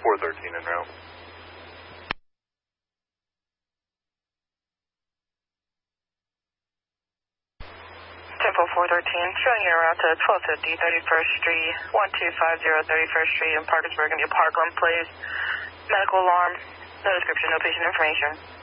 413 en route. Tempo 413, showing you around to 1250 31st Street, 1250 31st Street in Parkersburg, India. Parkland, please. Medical alarm, no description, no patient information.